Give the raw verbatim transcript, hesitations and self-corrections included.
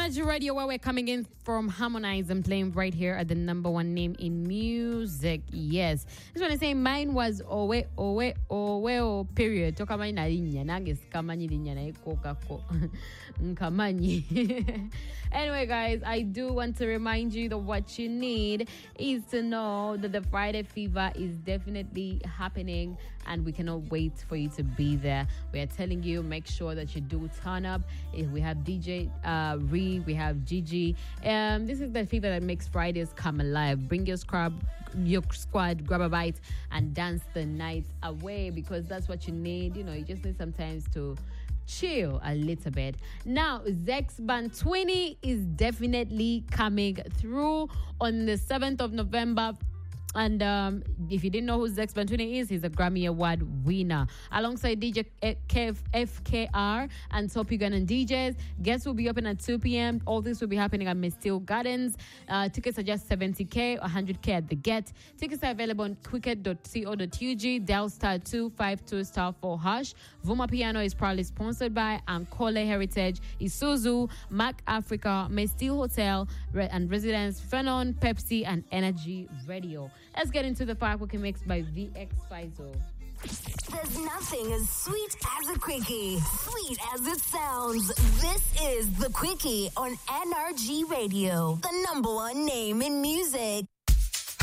Energy Radio, where we're coming in from Harmonize and playing right here at the number one name in music. Yes. Just want to say mine was Owe, Owe, Owe, O, period. Toka mani na linya. Nangis kamanyi linya na iko kako. Nkamanyi. Anyway, guys, I do want to remind you that what you need is to know that the Friday Fever is definitely happening and we cannot wait for you to be there. We are telling you, make sure that you do turn up. We have D J uh, Ree, we have Gigi. Um, this is the fever that makes Fridays come alive. Bring your squad, your squad, grab a bite, and dance the night away because that's what you need. You know, you just need sometimes to chill a little bit. Now, Zex Bantwini is definitely coming through on the seventh of November. And um, if you didn't know who Zex Bantwini is, he's a Grammy Award winner. Alongside D J F K R and Top Ugandan D Js, guests will be open at two p.m. All this will be happening at Misteel Gardens. Uh, tickets are just seventy thousand, one hundred thousand at the get. Tickets are available on quicket dot co dot u g. Dial star two five two star four hash. Vuma Piano is proudly sponsored by Ankole Heritage, Isuzu, Mac Africa, Misteel Hotel, and Residence, Phenon, Pepsi, and Energy Radio. Let's get into the Five Quickie Mix by V X Faizo. There's nothing as sweet as a quickie. Sweet as it sounds. This is The Quickie on N R G Radio, the number one name in music.